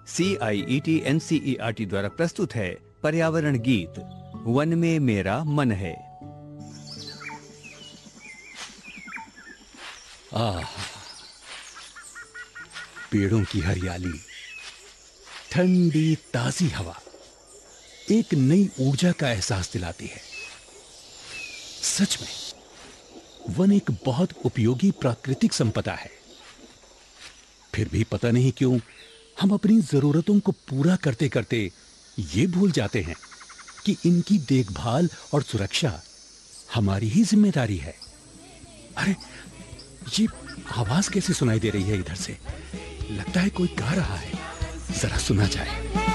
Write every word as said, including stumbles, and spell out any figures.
सी आई E T N C E R T द्वारा प्रस्तुत है पर्यावरण गीत वन में मेरा मन है। आह, पेड़ों की हरियाली, ठंडी ताजी हवा एक नई ऊर्जा का एहसास दिलाती है। सच में वन एक बहुत उपयोगी प्राकृतिक संपदा है। फिर भी पता नहीं क्यों हम अपनी जरूरतों को पूरा करते करते ये भूल जाते हैं कि इनकी देखभाल और सुरक्षा हमारी ही जिम्मेदारी है। अरे, ये आवाज कैसे सुनाई दे रही है इधर से? लगता है कोई गा रहा है। जरा सुना जाए।